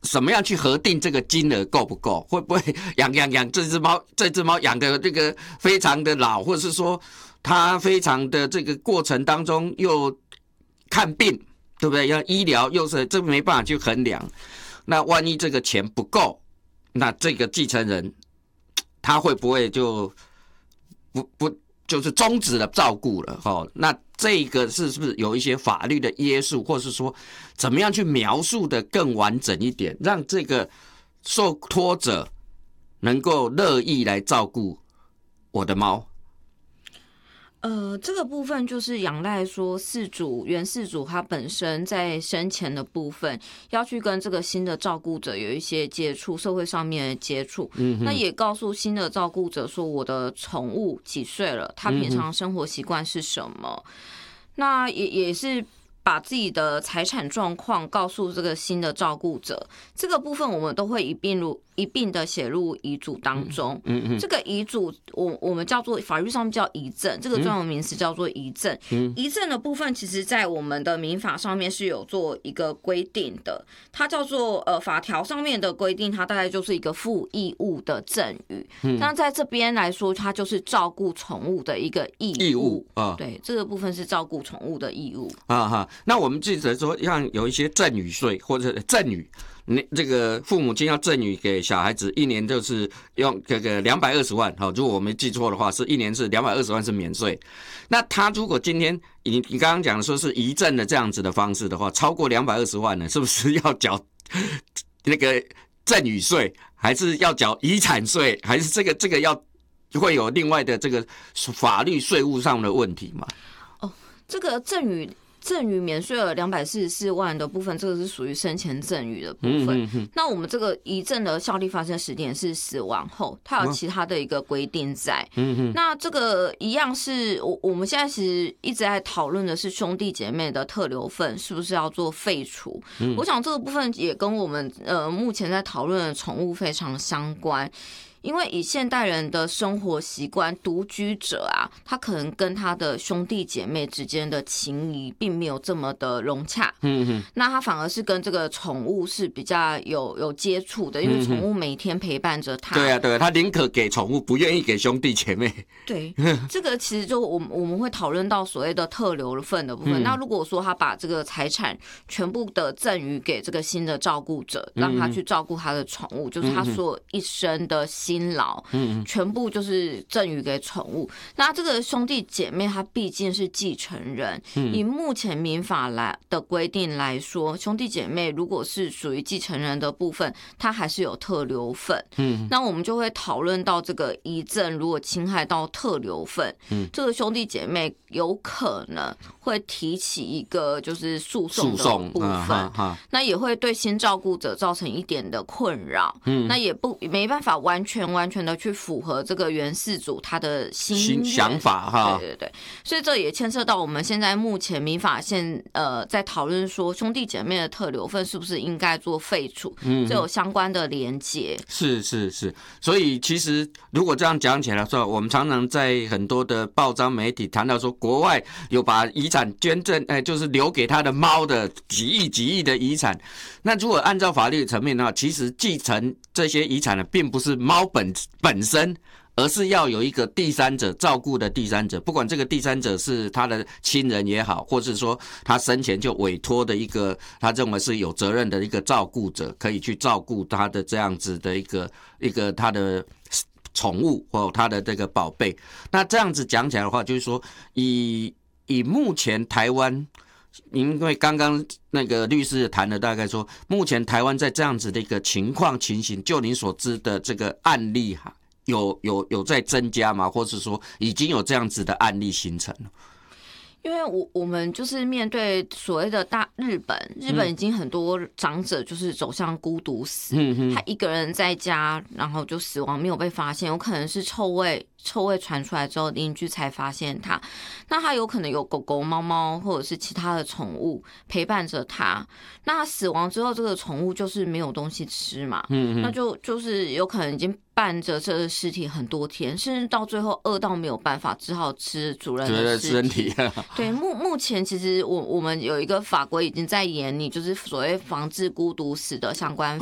怎么样去核定这个金额够不够？会不会养这只猫养的这个非常的老，或者是说它非常的这个过程当中又看病，对不对？要医疗又是这没办法去衡量。那万一这个钱不够，那这个继承人他会不会就不就是终止了照顾了？哦，那这个是不是有一些法律的约束，或是说怎么样去描述的更完整一点，让这个受托者能够乐意来照顾我的猫？ 这个部分就是仰赖说原饲主他本身在生前的部分要去跟这个新的照顾者有一些接触，社会上面的接触，那也告诉新的照顾者说我的宠物几岁了，他平常生活习惯是什么，那也是把自己的财产状况告诉这个新的照顾者，这个部分我们都会一并的写入遗嘱当中。这个遗嘱我们叫做法律上面叫遗赠，这个专有名词叫做遗赠。遗赠的部分其实在我们的民法上面是有做一个规定的，它叫做法条上面的规定，它大概就是一个负义务的赠与。那在这边来说，它就是照顾宠物的一个义务啊。对，这个部分是照顾宠物的义务啊哈。那我们记得说，像有一些赠与税或者赠与。这个父母亲要赠与给小孩子，一年就是用这个220万，如果我没记错的话，是一年是220万是免税。那他如果今天你刚刚讲的说是遗赠的这样子的方式的话，超过220万呢，是不是要缴那个赠与税，还是要缴遗产税，还是这个要会有另外的这个法律税务上的问题吗？ 这个赠与免税额244万的部分，这个是属于生前赠与的部分。那我们这个遗赠的效力发生时点是死亡后，它有其他的一个规定在。那这个一样是我们现在其实一直在讨论的是兄弟姐妹的特留份是不是要做废除。我想这个部分也跟我们目前在讨论的宠物非常相关。因为以现代人的生活习惯，独居者啊，他可能跟他的兄弟姐妹之间的情谊并没有这么的融洽。那他反而是跟这个宠物是比较有接触的，因为宠物每天陪伴着他。对啊，他宁可给宠物，不愿意给兄弟姐妹。 对，这个其实就我们会讨论到所谓的特留份的部分。那如果说他把这个财产全部的赠与给这个新的照顾者，让他去照顾他的宠物，就是他所有一生的辛劳，全部就是赠予给宠物。那这个兄弟姐妹他毕竟是继承人，以目前民法的规定来说，兄弟姐妹如果是属于继承人的部分，他还是有特留份。那我们就会讨论到这个遗赠如果侵害到特留份，这个兄弟姐妹有可能会提起一个就是诉讼的部分，那也会对新照顾者造成一点的困扰。那也没办法完全的去符合这个原饲主他的心想法哈。 对，所以这也牵涉到我们现在目前民法在讨论说兄弟姐妹的特留份是不是应该做废除，这有相关的连结。 是，所以其实如果这样讲起来说，我们常常在很多的报章媒体谈到说，国外有把遗产捐赠，就是留给他的猫的几亿的遗产。那如果按照法律层面的话，其实继承这些遗产的并不是猫本身，而是要有一个第三者照顾的第三者，不管这个第三者是他的亲人也好，或是说他生前就委托的一个他认为是有责任的一个照顾者，可以去照顾他的这样子的一个他的宠物或他的这个宝贝。那这样子讲起来的话，就是说以目前台湾，因为刚刚那个律师谈的大概说，目前台湾在这样子的一个情形，就您所知的这个案例有在增加吗？或是说已经有这样子的案例形成了？ 因为我们就是面对所谓的大日本已经很多长者就是走向孤独死，他一个人在家，然后就死亡没有被发现，有可能是臭味传出来之后，邻居才发现他。那他有可能有狗狗、猫猫或者是其他的宠物陪伴着他。那他死亡之后，这个宠物就是没有东西吃嘛，那就是有可能已经伴着这个尸体很多天，甚至到最后饿到没有办法，只好吃主人的身体。对，目前其实我们有一个法规已经在研拟，就是所谓防治孤独死的相关